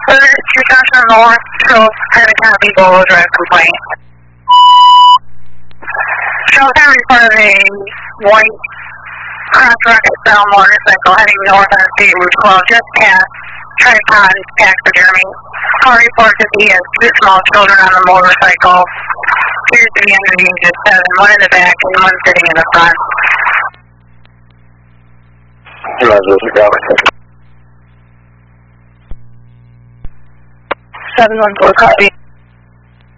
2 Johnson North, shows Henry County Bolo Drive complaint. Shows Henry part of a white cross-rocket style motorcycle heading north on State Route 12, just past Tripod Taxidermy. Call reports that he has 2 small children on the motorcycle. Appears to be under the age of 7, one in the back and one sitting in the front. 714, copy.